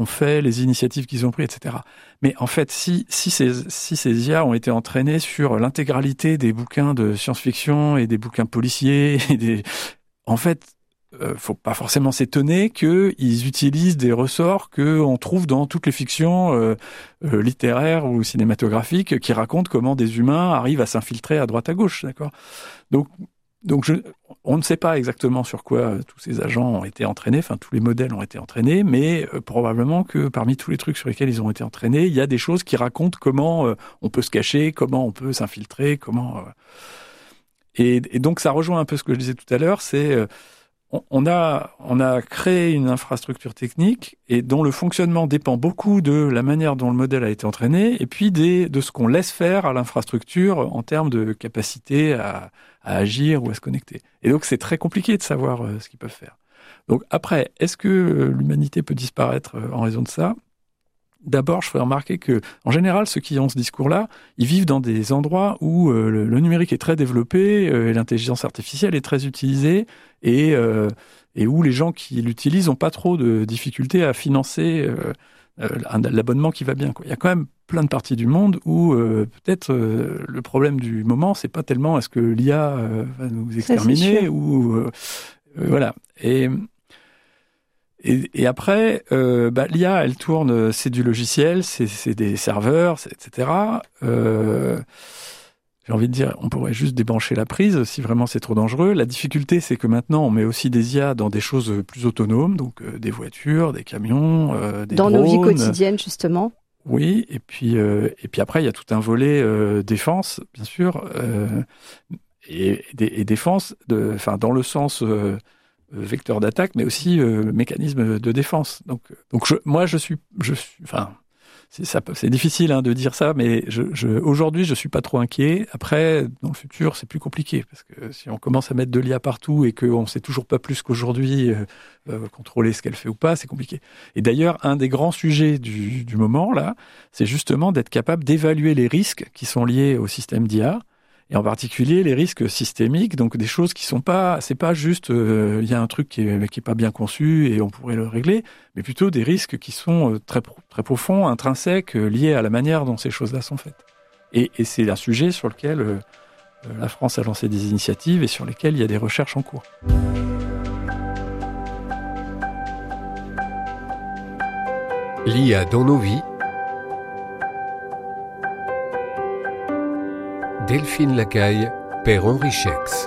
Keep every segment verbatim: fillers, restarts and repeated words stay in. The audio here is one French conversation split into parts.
ont fait, les initiatives qu'ils ont prises, et cetera. Mais en fait, si, si, ces, si ces I A ont été entraînés sur l'intégralité des bouquins de science-fiction et des bouquins policiers, et des... en fait, euh, faut pas forcément s'étonner qu'ils utilisent des ressorts qu'on trouve dans toutes les fictions euh, euh, littéraires ou cinématographiques qui racontent comment des humains arrivent à s'infiltrer à droite à gauche, d'accord ? Donc, donc je, on ne sait pas exactement sur quoi euh, tous ces agents ont été entraînés, enfin tous les modèles ont été entraînés, mais euh, probablement que parmi tous les trucs sur lesquels ils ont été entraînés, il y a des choses qui racontent comment euh, on peut se cacher, comment on peut s'infiltrer, comment... Euh... Et, et donc ça rejoint un peu ce que je disais tout à l'heure, c'est... Euh, On a, on a créé une infrastructure technique et dont le fonctionnement dépend beaucoup de la manière dont le modèle a été entraîné et puis des, de ce qu'on laisse faire à l'infrastructure en termes de capacité à, à agir ou à se connecter. Et donc, c'est très compliqué de savoir ce qu'ils peuvent faire. Donc après, est-ce que l'humanité peut disparaître en raison de ça ? D'abord, je ferais remarquer que, en général, ceux qui ont ce discours-là, ils vivent dans des endroits où euh, le, le numérique est très développé, euh, et l'intelligence artificielle est très utilisée, et, euh, et où les gens qui l'utilisent n'ont pas trop de difficultés à financer euh, euh, l'abonnement qui va bien, quoi. Il y a quand même plein de parties du monde où euh, peut-être euh, le problème du moment, c'est pas tellement est-ce que l'I A euh, va nous exterminer ou euh, euh, voilà. Et Et, et après, euh, bah, l'I A, elle tourne, c'est du logiciel, c'est, c'est des serveurs, c'est, et cetera. Euh, j'ai envie de dire, on pourrait juste débrancher la prise si vraiment c'est trop dangereux. La difficulté, c'est que maintenant, on met aussi des I A dans des choses plus autonomes, donc euh, des voitures, des camions, euh, des dans drones. Dans nos vies quotidiennes, justement. Oui, et puis, euh, et puis après, il y a tout un volet euh, défense, bien sûr, euh, et, et, et défense, de, enfin, dans le sens... Euh, vecteur d'attaque, mais aussi euh, mécanisme de défense. Donc, donc je, moi, je suis, je suis, enfin, c'est, ça, c'est difficile hein, de dire ça, mais je, je, aujourd'hui, je suis pas trop inquiet. Après, dans le futur, c'est plus compliqué parce que si on commence à mettre de l'I A partout et qu'on sait toujours pas plus qu'aujourd'hui euh, euh, contrôler ce qu'elle fait ou pas, c'est compliqué. Et d'ailleurs, un des grands sujets du, du moment là, c'est justement d'être capable d'évaluer les risques qui sont liés au système d'I A. Et en particulier les risques systémiques, donc des choses qui sont pas, c'est pas juste, il euh, y a un truc qui est, qui est pas bien conçu et on pourrait le régler, mais plutôt des risques qui sont très très profonds, intrinsèques, liés à la manière dont ces choses-là sont faites. Et, et c'est un sujet sur lequel euh, la France a lancé des initiatives et sur lesquelles il y a des recherches en cours. L'I A dans nos vies. Delphine Lacaille, Père Henri Schex.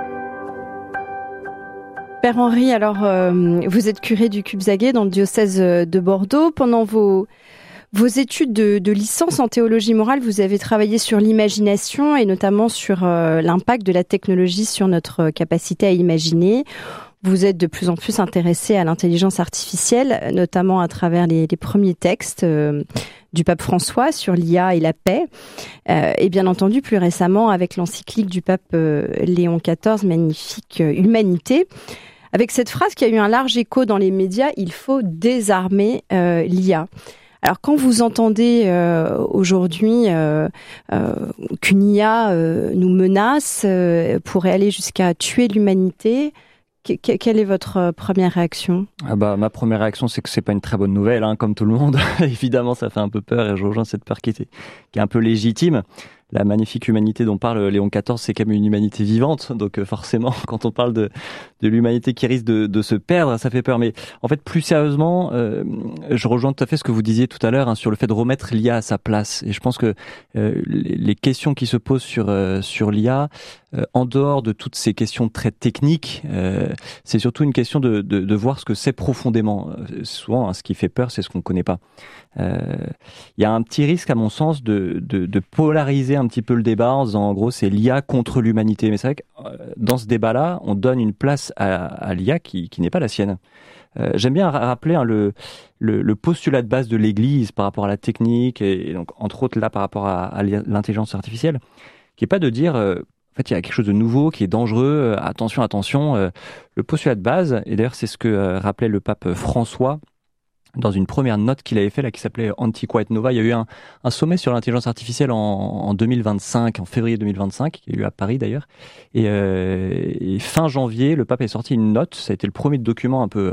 Père Henri, alors euh, vous êtes curé du Cubzaguais dans le diocèse de Bordeaux. Pendant vos, vos études de, de licence en théologie morale, vous avez travaillé sur l'imagination et notamment sur euh, l'impact de la technologie sur notre capacité à imaginer. Vous êtes de plus en plus intéressé à l'intelligence artificielle, notamment à travers les, les premiers textes euh, du pape François sur l'I A et la paix. Euh, et bien entendu, plus récemment, avec l'encyclique du pape euh, Léon quatorze, Magnifique euh, Humanité. Avec cette phrase qui a eu un large écho dans les médias, il faut désarmer euh, l'I A. Alors quand vous entendez euh, aujourd'hui euh, euh, qu'une I A euh, nous menace, euh, pourrait aller jusqu'à tuer l'humanité, quelle est votre première réaction ? Ah bah, ma première réaction, c'est que c'est pas une très bonne nouvelle, hein, comme tout le monde. Évidemment, ça fait un peu peur et je rejoins cette peur qui est, qui est un peu légitime. La magnifique humanité dont parle Léon quatorze, c'est quand même une humanité vivante. Donc euh, forcément, quand on parle de, de l'humanité qui risque de, de se perdre, ça fait peur. Mais en fait, plus sérieusement, euh, je rejoins tout à fait ce que vous disiez tout à l'heure hein, sur le fait de remettre l'I A à sa place. Et je pense que euh, les, les questions qui se posent sur, euh, sur l'I A, euh, en dehors de toutes ces questions très techniques, euh, c'est surtout une question de, de, de voir ce que c'est profondément. Euh, souvent, hein, ce qui fait peur, c'est ce qu'on ne connaît pas. Il euh, y a un petit risque, à mon sens, de, de, de polariser un petit peu le débat en disant, en gros, c'est l'I A contre l'humanité. Mais c'est vrai que euh, dans ce débat-là, on donne une place à, à l'I A qui, qui n'est pas la sienne. Euh, j'aime bien rappeler hein, le, le, le postulat de base de l'Église par rapport à la technique, et, et donc entre autres là par rapport à, à l'intelligence artificielle, qui est pas de dire... Euh, en fait, il y a quelque chose de nouveau qui est dangereux. Euh, attention, attention. Euh, le postulat de base, et d'ailleurs, c'est ce que euh, rappelait le pape François dans une première note qu'il avait fait, là, qui s'appelait Antiquae Nova. Il y a eu un, un sommet sur l'intelligence artificielle en, en deux mille vingt-cinq, en février deux mille vingt-cinq, qui a eu à Paris d'ailleurs. Et, euh, et fin janvier, le pape est sorti une note. Ça a été le premier document un peu,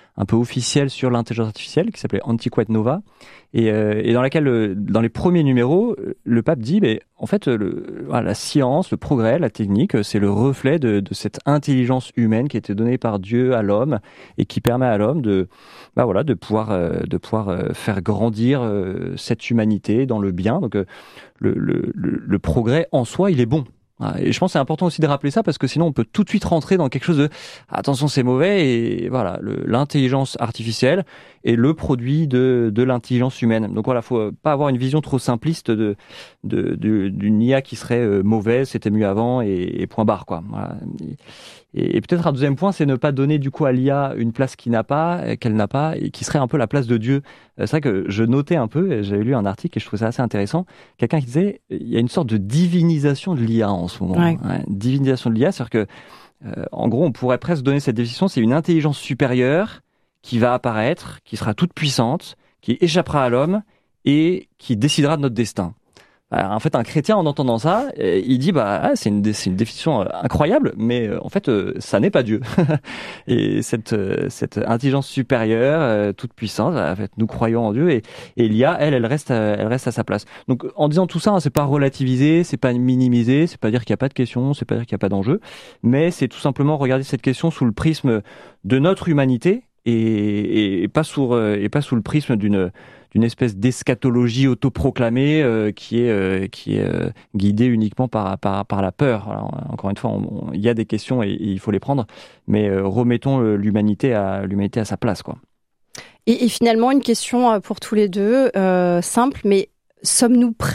un peu officielle sur l'intelligence artificielle qui s'appelait Antiquae Nova et, euh, et dans laquelle, euh, dans les premiers numéros, le pape dit, mais en fait, le, voilà, la science, le progrès, la technique, c'est le reflet de, de cette intelligence humaine qui a été donnée par Dieu à l'homme et qui permet à l'homme de, bah voilà, de pouvoir, euh, de pouvoir euh, faire grandir euh, cette humanité dans le bien. Donc, euh, le, le, le, le progrès en soi, il est bon. Et je pense que c'est important aussi de rappeler ça parce que sinon on peut tout de suite rentrer dans quelque chose de attention c'est mauvais et voilà le, l'intelligence artificielle est le produit de, de l'intelligence humaine. Donc voilà, faut pas avoir une vision trop simpliste de, de, de d'une I A qui serait euh, mauvaise, c'était mieux avant et, et point barre quoi. Voilà. Et, et peut-être un deuxième point, c'est ne pas donner du coup à l'I A une place qui n'a pas, qu'elle n'a pas et qui serait un peu la place de Dieu. C'est vrai que je notais un peu, j'avais lu un article et je trouvais ça assez intéressant. Quelqu'un qui disait il y a une sorte de divinisation de l'I A en ce moment. Ouais. Ouais, divinisation de l'I A, c'est-à-dire que euh, en gros, on pourrait presque donner cette définition, c'est une intelligence supérieure qui va apparaître, qui sera toute puissante, qui échappera à l'homme et qui décidera de notre destin. Alors, en fait, un chrétien, en entendant ça, il dit bah ah, c'est une c'est une définition incroyable, mais en fait, ça n'est pas Dieu. Et cette cette intelligence supérieure, toute puissante, en fait, nous croyons en Dieu et et l'I A, elle, elle reste elle reste à sa place. Donc, en disant tout ça, hein, c'est pas relativiser, c'est pas minimiser, c'est pas dire qu'il y a pas de question, c'est pas dire qu'il y a pas d'enjeu, mais c'est tout simplement regarder cette question sous le prisme de notre humanité et et pas sous et pas sous le prisme d'une d'une espèce d'eschatologie autoproclamée euh, qui est euh, qui est euh, guidée uniquement par par par la peur. Alors, encore une fois, il y a des questions et, et il faut les prendre, mais euh, remettons l'humanité à l'humanité à sa place, quoi. Et, et finalement, une question pour tous les deux, euh, simple, mais sommes-nous prêts ?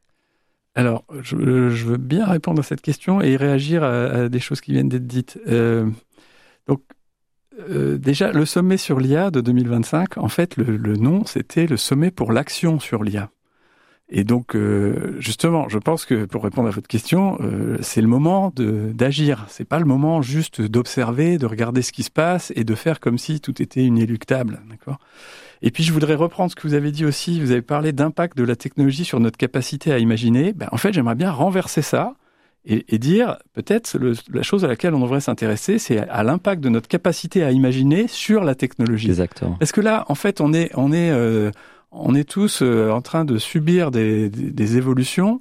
Alors, je, je veux bien répondre à cette question et réagir à, à des choses qui viennent d'être dites. Euh, donc. Euh, déjà, le sommet sur l'I A de deux mille vingt-cinq, en fait, le, le nom, c'était le sommet pour l'action sur l'I A. Et donc, euh, justement, je pense que pour répondre à votre question, euh, c'est le moment de, d'agir. C'est pas le moment juste d'observer, de regarder ce qui se passe et de faire comme si tout était inéluctable, d'accord ? Et puis, je voudrais reprendre ce que vous avez dit aussi. Vous avez parlé d'impact de la technologie sur notre capacité à imaginer. Ben, en fait, j'aimerais bien renverser ça. Et, et dire, peut-être, le, la chose à laquelle on devrait s'intéresser, c'est à, à l'impact de notre capacité à imaginer sur la technologie. Exactement. Parce que là, en fait, on est, on est, euh, on est tous euh, en train de subir des, des, des évolutions.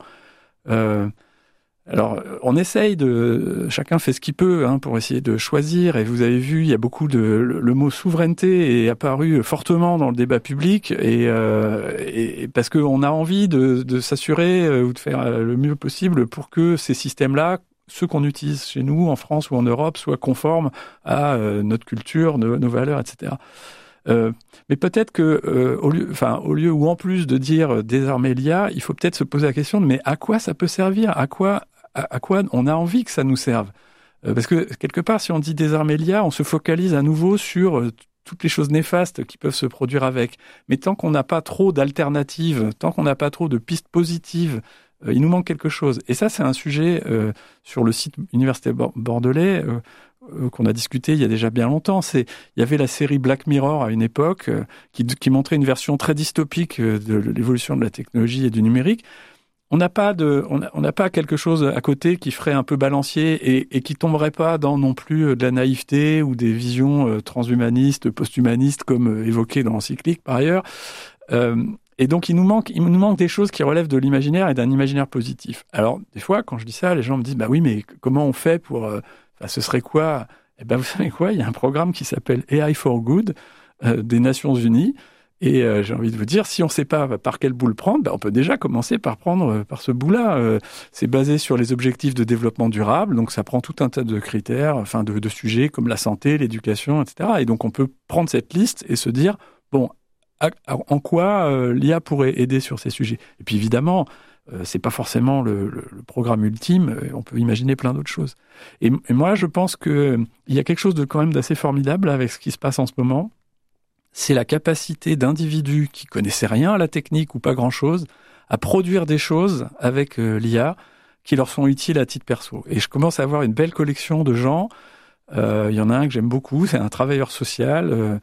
Euh, alors, on essaye de, chacun fait ce qu'il peut hein, pour essayer de choisir. Et vous avez vu, il y a beaucoup de, le, le mot souveraineté est apparu fortement dans le débat public, et, euh, et parce qu'on a envie de, de s'assurer euh, ou de faire le mieux possible pour que ces systèmes-là, ceux qu'on utilise chez nous, en France ou en Europe, soient conformes à euh, notre culture, nos, nos valeurs, et cetera. Euh, mais peut-être que, euh, au lieu, enfin, au lieu ou en plus de dire euh, désarmer l'I A, il faut peut-être se poser la question de mais à quoi ça peut servir ? À quoi à quoi on a envie que ça nous serve. Parce que, quelque part, si on dit désarmer l'I A, on se focalise à nouveau sur toutes les choses néfastes qui peuvent se produire avec. Mais tant qu'on n'a pas trop d'alternatives, tant qu'on n'a pas trop de pistes positives, euh, il nous manque quelque chose. Et ça, c'est un sujet euh, sur le site Université Bordelais euh, euh, qu'on a discuté il y a déjà bien longtemps. C'est, il y avait la série Black Mirror à une époque euh, qui, qui montrait une version très dystopique de l'évolution de la technologie et du numérique. On n'a pas de, on n'a on n'a pas quelque chose à côté qui ferait un peu balancier et, et qui tomberait pas dans non plus de la naïveté ou des visions transhumanistes, post-humanistes comme évoqué dans l'encyclique par ailleurs. Euh, et donc il nous manque, il nous manque des choses qui relèvent de l'imaginaire et d'un imaginaire positif. Alors des fois, quand je dis ça, les gens me disent bah oui, mais comment on fait pour, euh, enfin, ce serait quoi ? Eh ben vous savez quoi ? Il y a un programme qui s'appelle A I for Good euh, des Nations Unies. Et euh, j'ai envie de vous dire, si on ne sait pas par quel bout le prendre, ben on peut déjà commencer par prendre euh, par ce bout-là. Euh, c'est basé sur les objectifs de développement durable, donc ça prend tout un tas de critères, enfin de, de sujets comme la santé, l'éducation, et cetera. Et donc on peut prendre cette liste et se dire, bon, à, à, en quoi euh, l'I A pourrait aider sur ces sujets. Et puis évidemment, euh, c'est pas forcément le, le, le programme ultime. Euh, on peut imaginer plein d'autres choses. Et, et moi, je pense que euh, il y a quelque chose de quand même d'assez formidable avec ce qui se passe en ce moment. C'est la capacité d'individus qui connaissaient rien à la technique ou pas grand-chose à produire des choses avec euh, l'I A qui leur sont utiles à titre perso. Et je commence à avoir une belle collection de gens. Euh, il y en a un que j'aime beaucoup, c'est un travailleur social euh,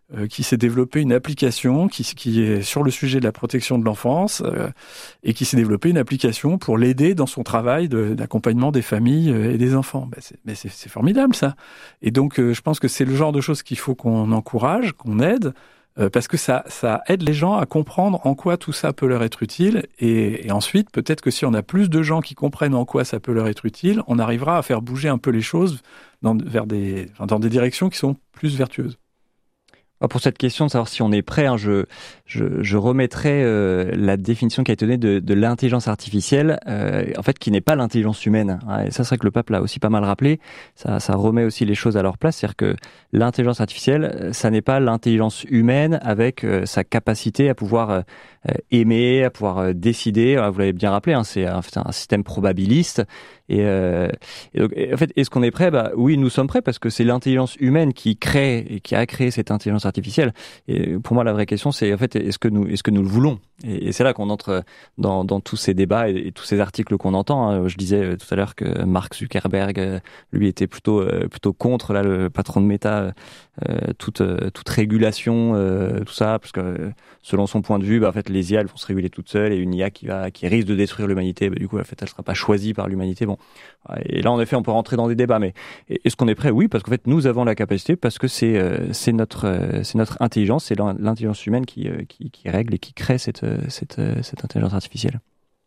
euh, qui s'est développé une application qui, qui est sur le sujet de la protection de l'enfance euh, et qui s'est développé une application pour l'aider dans son travail de, d'accompagnement des familles et des enfants. Ben c'est, ben c'est, c'est formidable ça. Et donc euh, je pense que c'est le genre de choses qu'il faut qu'on encourage, qu'on aide, euh, parce que ça, ça aide les gens à comprendre en quoi tout ça peut leur être utile. Et, et ensuite, peut-être que si on a plus de gens qui comprennent en quoi ça peut leur être utile, on arrivera à faire bouger un peu les choses dans, vers des, enfin, dans des directions qui sont plus vertueuses. Pour cette question de savoir si on est prêt, hein, je, je, je remettrai euh, la définition qui a été donnée de, de l'intelligence artificielle, euh, en fait, qui n'est pas l'intelligence humaine. Et ça, c'est vrai que le pape l'a aussi pas mal rappelé. Ça, ça remet aussi les choses à leur place, c'est-à-dire que l'intelligence artificielle, ça n'est pas l'intelligence humaine avec euh, sa capacité à pouvoir euh, aimer, à pouvoir euh, décider. Vous l'avez bien rappelé, hein, c'est, un, c'est un système probabiliste. Et, euh, et donc, et en fait, est-ce qu'on est prêt ? Bah oui, nous sommes prêts parce que c'est l'intelligence humaine qui crée et qui a créé cette intelligence artificielle. Et pour moi, la vraie question, c'est en fait, est-ce que nous, est-ce que nous le voulons ? Et, et c'est là qu'on entre dans, dans tous ces débats et, et tous ces articles qu'on entend. Hein. Je disais tout à l'heure que Mark Zuckerberg, lui, était plutôt euh, plutôt contre là, le patron de Meta, euh, toute toute régulation, euh, tout ça, parce que selon son point de vue, bah, en fait, les I A elles vont se réguler toutes seules et une I A qui va qui risque de détruire l'humanité, bah, du coup, en fait, elle sera pas choisie par l'humanité. Bon. Et là, en effet, on peut rentrer dans des débats, mais est-ce qu'on est prêt ? Oui, parce qu'en fait, nous avons la capacité, parce que c'est euh, c'est notre euh, c'est notre intelligence, c'est l'intelligence humaine qui, euh, qui qui règle et qui crée cette cette cette intelligence artificielle.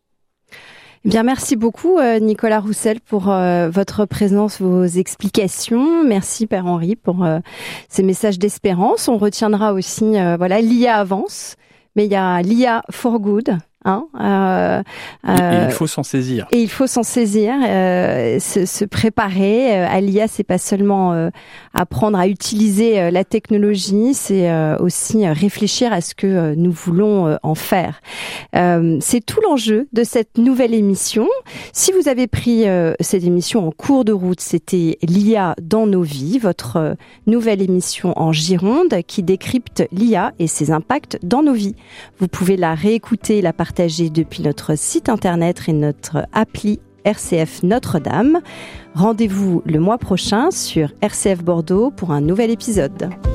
Bien, merci beaucoup euh, Nicolas Roussel pour euh, votre présence, vos explications. Merci Père Henri pour euh, ces messages d'espérance. On retiendra aussi, euh, voilà, l'I A avance, mais il y a l'I A for good. Hein, euh, euh, et, et il faut s'en saisir. Et il faut s'en saisir, euh, se, se préparer à l'I A. C'est pas seulement euh, apprendre à utiliser euh, la technologie, c'est euh, aussi réfléchir à ce que euh, nous voulons euh, en faire. Euh, c'est tout l'enjeu de cette nouvelle émission. Si vous avez pris euh, cette émission en cours de route, c'était l'I A dans nos vies, votre euh, nouvelle émission en Gironde qui décrypte l'I A et ses impacts dans nos vies. Vous pouvez la réécouter, la partager depuis notre site internet et notre appli R C F Notre-Dame. Rendez-vous le mois prochain sur R C F Bordeaux pour un nouvel épisode.